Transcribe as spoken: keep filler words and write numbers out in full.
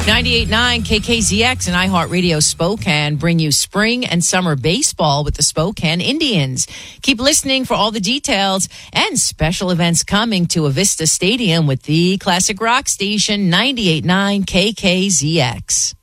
ninety-eight point nine K K Z X and iHeartRadio Spokane bring you spring and summer baseball with the Spokane Indians. Keep listening for all the details and special events coming to Avista Stadium with the classic rock station ninety-eight point nine K K Z X.